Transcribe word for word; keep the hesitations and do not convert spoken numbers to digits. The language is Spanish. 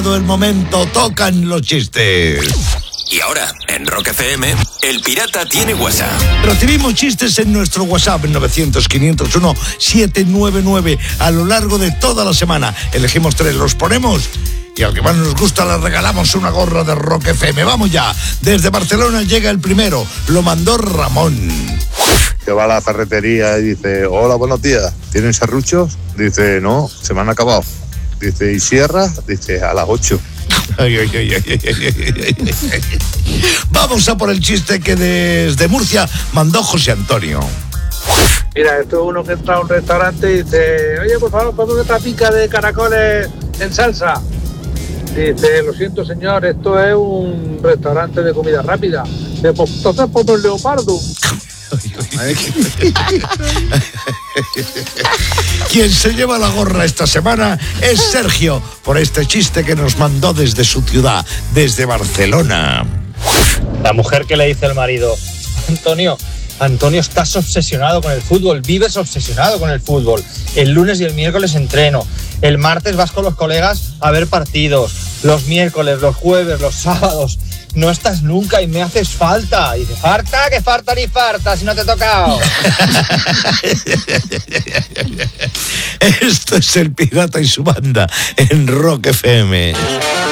El momento, tocan los chistes. Y ahora, en Rock F M, El Pirata tiene WhatsApp. Recibimos chistes en nuestro WhatsApp en novecientos, quinientos uno, setecientos noventa y nueve a lo largo de toda la semana. Elegimos tres, los ponemos y al que más nos gusta le regalamos una gorra de Rock F M. Vamos ya, desde Barcelona llega el primero, lo mandó Ramón. Que va a la ferretería y dice, hola, buenos días, ¿tienen serruchos? Dice, no, se me han acabado. Dice, ¿y sierra? Dice, a las ocho. Ay, ay, ay, ay, ay, ay, ay. Vamos a por el chiste que desde Murcia mandó José Antonio. Mira, esto es uno que entra a un restaurante y dice, oye, por favor, ponme otra pica de caracoles en salsa. Dice, lo siento, señor, esto es un restaurante de comida rápida. Dice, pues entonces ponme el leopardo. Quien se lleva la gorra esta semana es Sergio, por este chiste que nos mandó desde su ciudad, desde Barcelona. La mujer que le dice al marido, Antonio, Antonio, estás obsesionado con el fútbol, vives obsesionado con el fútbol. El lunes y el miércoles entreno, el martes vas con los colegas a ver partidos, los miércoles, los jueves, los sábados. No estás nunca y me haces falta. Y dice, ¿farta? ¿Qué farta ni farta si no te he tocado? Esto es El Pirata y su banda en Rock F M.